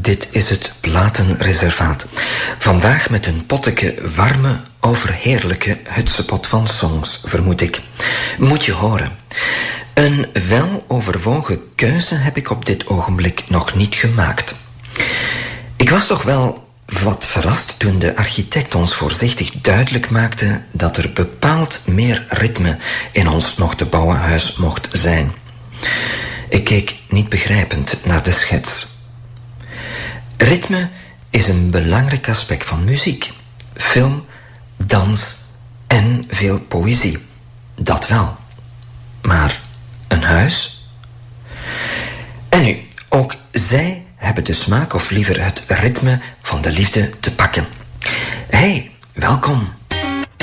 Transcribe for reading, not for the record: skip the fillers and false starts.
Dit is het Platenreservaat. Vandaag met een potteke warme, overheerlijke hutsepot van songs, vermoed ik. Moet je horen. Een weloverwogen keuze heb ik op dit ogenblik nog niet gemaakt. Ik was toch wel wat verrast toen de architect ons voorzichtig duidelijk maakte dat er bepaald meer ritme in ons nog te bouwen huis mocht zijn. Ik keek niet begrijpend naar de schets. Ritme is een belangrijk aspect van muziek, film, dans en veel poëzie. Dat wel. Maar een huis? En nu, ook zij hebben de smaak of liever het ritme van de liefde te pakken. Hey, welkom.